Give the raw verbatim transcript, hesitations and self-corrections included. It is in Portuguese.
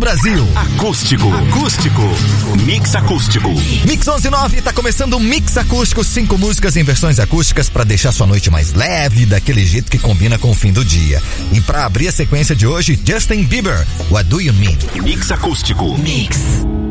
Brasil. Acústico. Acústico. Mix acústico. Mix onze nove, tá começando o Mix Acústico, cinco músicas em versões acústicas pra deixar sua noite mais leve, daquele jeito que combina com o fim do dia. E pra abrir a sequência de hoje, Justin Bieber, What Do You Mean? Mix acústico. Mix.